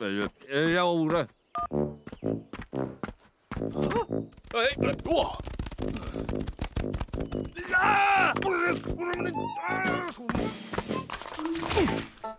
让我捂着。 哎，我啊！不是，不是，啊！